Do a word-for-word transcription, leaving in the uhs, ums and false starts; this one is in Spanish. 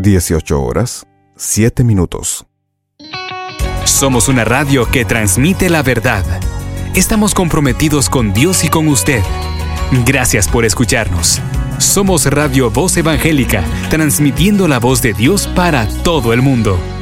dieciocho horas, siete minutos. Somos una radio que transmite la verdad. Estamos comprometidos con Dios y con usted. Gracias por escucharnos. Somos Radio Voz Evangélica, transmitiendo la voz de Dios para todo el mundo.